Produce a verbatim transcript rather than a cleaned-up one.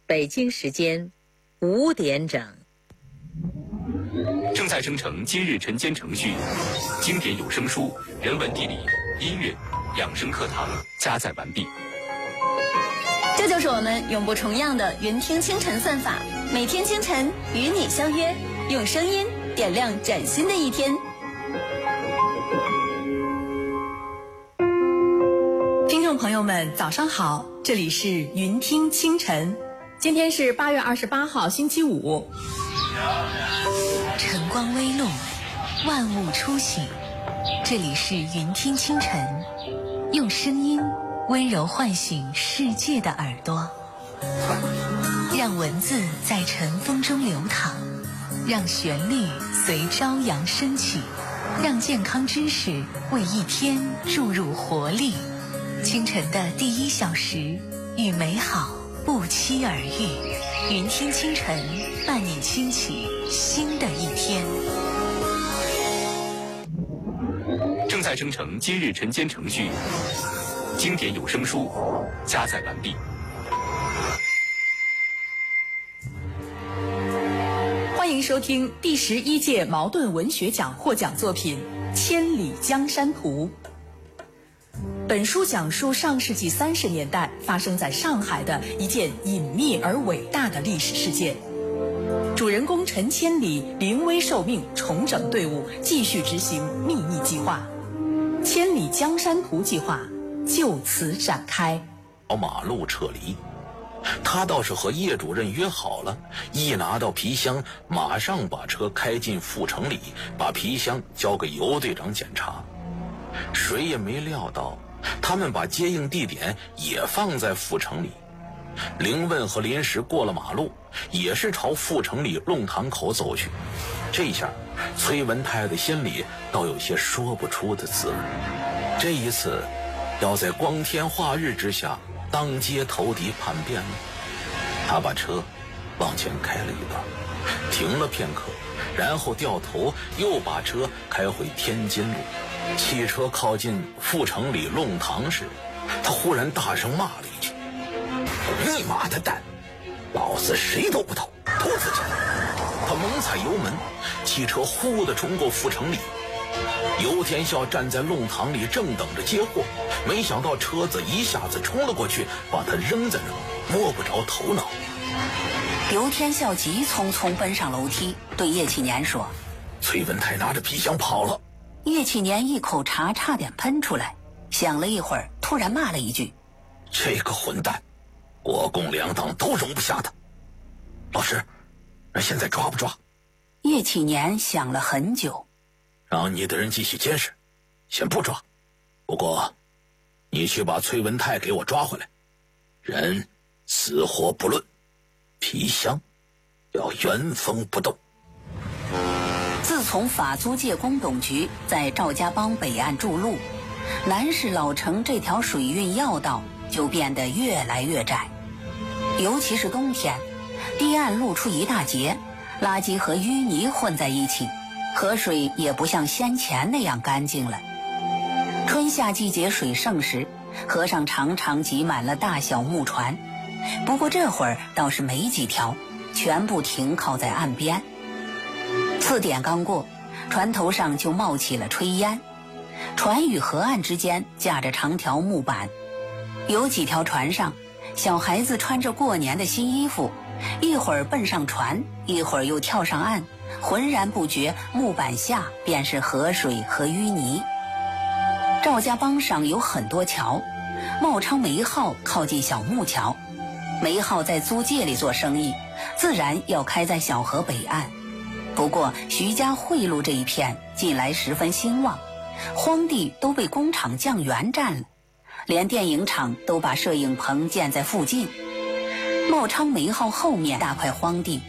北京时间五点整。 正在生成今日晨间程序，经典有声书、人文地理、音乐、养生课堂加载完毕。 这就是我们永不重样的云听清晨算法，每天清晨与你相约，用声音点亮崭新的一天。 听众朋友们，早上好，这里是云听清晨，今天是八月二十八号，星期五。 晨光微露，万物初醒，这里是云听清晨，用声音温柔唤醒世界的耳朵，让文字在晨风中流淌，让旋律随朝阳升起，让健康知识为一天注入活力。清晨的第一小时，与美好不期而遇。云听清晨，伴你轻启新的一天。 正在生成今日晨间程序，经典有声书加载完毕。 欢迎收听第十一届茅盾文学奖获奖作品《千里江山图》。本书讲述上世纪三十年代发生在上海的一件隐秘而伟大的历史事件。主人公陈千里临危受命，重整队伍，继续执行秘密计划。千里江山图计划就此展开。 马路撤离，他倒是和叶主任约好了，一拿到皮箱，马上把车开进阜成里，把皮箱交给尤队长检查。谁也没料到，他们把接应地点也放在阜成里。林问和林石过了马路，也是朝阜成里弄堂口走去。这下崔文泰的心里倒有些说不出的滋味。这一次要在光天化日之下当街投敌叛变了。他把车往前开了一段，停了片刻，然后掉头又把车开回天津路。汽车靠近阜成里弄堂时，他忽然大声骂了一句：你妈的蛋，老子谁都不投，兔子去！他猛踩油门，汽车呼地冲过阜成里。尤天笑站在弄堂里正等着接货，没想到车子一下子冲了过去，把他扔在那儿，摸不着头脑。 尤天笑急匆匆奔上楼梯，对叶启年说： 崔文泰拿着皮箱跑了。 叶启年一口茶差点喷出来，想了一会儿，突然骂了一句： 这个混蛋，国共两党都容不下他。老师，那现在抓不抓？ 叶启年想了很久， 让你的人继续监视，先不抓。不过你去把崔文泰给我抓回来，人死活不论，皮箱要原封不动。 自从法租界工董局在赵家浜北岸筑路，南市老城这条水运要道就变得越来越窄。尤其是冬天，堤岸露出一大截，垃圾和淤泥混在一起，河水也不像先前那样干净了。春夏季节水盛时，河上常常挤满了大小木船，不过这会儿倒是没几条，全部停靠在岸边。四点刚过，船头上就冒起了炊烟，船与河岸之间架着长条木板，有几条船上，小孩子穿着过年的新衣服，一会儿奔上船，一会儿又跳上岸，浑然不觉木板下便是河水和淤泥。赵家浜上有很多桥，茂昌煤号靠近小木桥，煤号在租界里做生意，自然要开在小河北岸。不过徐家汇路这一片近来十分兴旺，荒地都被工厂酱园占了，连电影厂都把摄影棚建在附近。茂昌煤号后面大块荒地